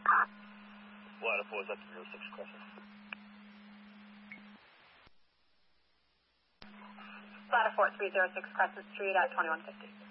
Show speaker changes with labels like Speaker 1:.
Speaker 1: Ladder 4 is up to 06 Crescent.
Speaker 2: Ladder 4, 306 Crescent Street at 2150.